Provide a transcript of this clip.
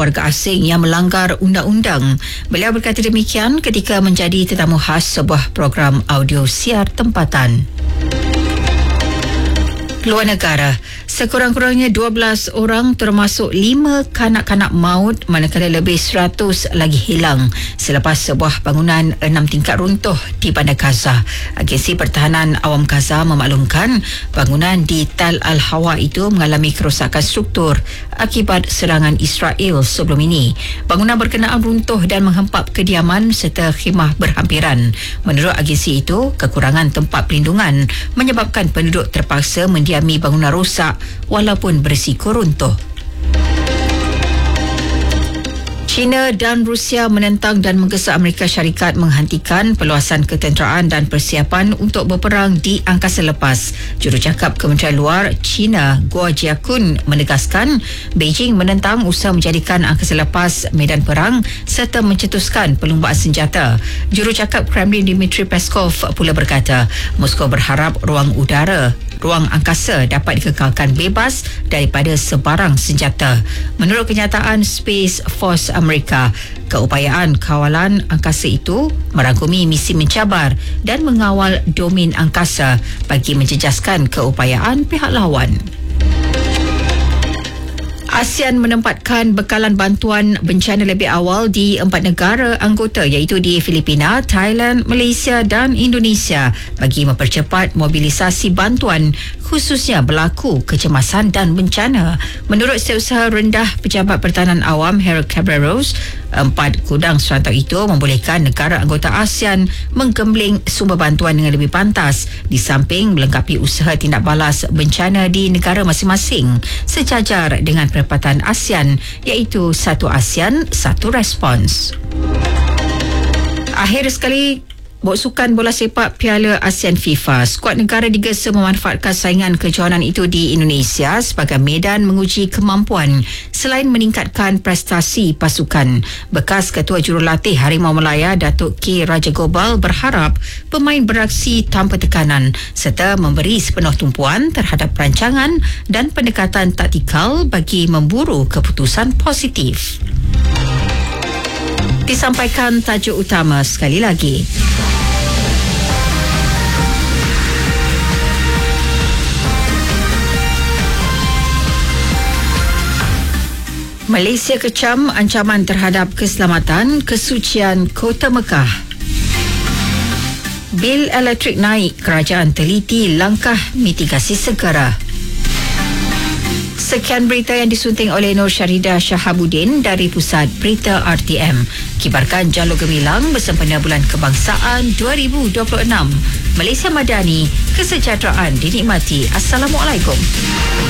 warga asing yang melanggar undang-undang. Beliau berkata demikian ketika menjadi tetamu khas sebuah program audio siar tempatan. Luar negara, sekurang-kurangnya 12 orang termasuk 5 kanak-kanak maut manakala lebih 100 lagi hilang selepas sebuah bangunan 6 tingkat runtuh di Bandar Gaza. Agensi Pertahanan Awam Gaza memaklumkan bangunan di Tal Al-Hawa itu mengalami kerosakan struktur akibat serangan Israel sebelum ini. Bangunan berkenaan runtuh dan menghempap kediaman serta khemah berhampiran. Menurut agensi itu, kekurangan tempat perlindungan menyebabkan penduduk terpaksa mendiami bangunan rosak walaupun berisiko runtuh. China dan Rusia menentang dan menggesa Amerika Syarikat menghentikan peluasan ketenteraan dan persiapan untuk berperang di angkasa lepas. Jurucakap Kementerian Luar China, Guo Jiakun, menegaskan Beijing menentang usaha menjadikan angkasa lepas medan perang serta mencetuskan perlumbaan senjata. Jurucakap Kremlin Dmitry Peskov pula berkata, Moskow berharap ruang angkasa dapat dikekalkan bebas daripada sebarang senjata. Menurut kenyataan Space Force Amerika, keupayaan kawalan angkasa itu merangkumi misi mencabar dan mengawal domain angkasa bagi menjejaskan keupayaan pihak lawan. ASEAN menempatkan bekalan bantuan bencana lebih awal di 4 negara anggota iaitu di Filipina, Thailand, Malaysia dan Indonesia bagi mempercepat mobilisasi bantuan khususnya berlaku kecemasan dan bencana. Menurut Setiausaha Rendah Pejabat Pertahanan Awam Harold Cabreros, 4 gudang serantau itu membolehkan negara anggota ASEAN menggembling sumber bantuan dengan lebih pantas di samping melengkapi usaha tindak balas bencana di negara masing-masing sejajar dengan perempatan ASEAN iaitu satu ASEAN, satu respons. Akhir sekali, Sukan bola sepak Piala ASEAN FIFA, skuad negara digesa memanfaatkan saingan kejohanan itu di Indonesia sebagai medan menguji kemampuan selain meningkatkan prestasi pasukan. Bekas Ketua Jurulatih Harimau Malaya Datuk K. Raja Gobal berharap pemain beraksi tanpa tekanan serta memberi sepenuh tumpuan terhadap perancangan dan pendekatan taktikal bagi memburu keputusan positif. Disampaikan tajuk utama sekali lagi. Malaysia kecam ancaman terhadap keselamatan kesucian Kota Mekah. Bil elektrik naik, kerajaan teliti langkah mitigasi segera. Sekian berita yang disunting oleh Nur Syaridah Shahabuddin dari Pusat Berita RTM. Kibarkan Jalur Gemilang bersempena Bulan Kebangsaan 2026. Malaysia Madani, kesejahteraan dinikmati. Assalamualaikum.